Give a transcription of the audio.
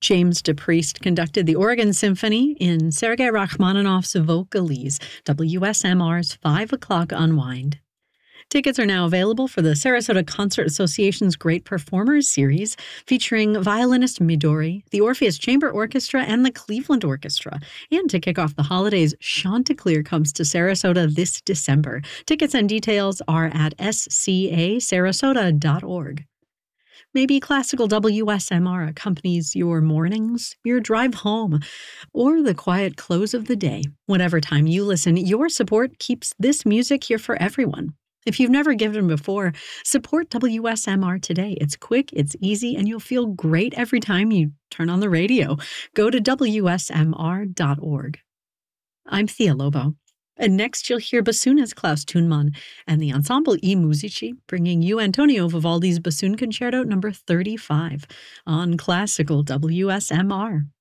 James DePriest conducted the Organ Symphony in Sergei Rachmaninoff's Vocalise, WSMR's 5 o'clock unwind. Tickets are now available for the Sarasota Concert Association's Great Performers Series, featuring violinist Midori, the Orpheus Chamber Orchestra, and the Cleveland Orchestra. And to kick off the holidays, Chanticleer comes to Sarasota this December. Tickets and details are at scasarasota.org. Maybe classical WSMR accompanies your mornings, your drive home, or the quiet close of the day. Whatever time you listen, your support keeps this music here for everyone. If you've never given before, support WSMR today. It's quick, it's easy, and you'll feel great every time you turn on the radio. Go to WSMR.org. I'm Thea Lobo. And next you'll hear bassoonist Klaus Thunmann and the Ensemble I Musici bringing you Antonio Vivaldi's Bassoon Concerto No. 35 on Classical WSMR.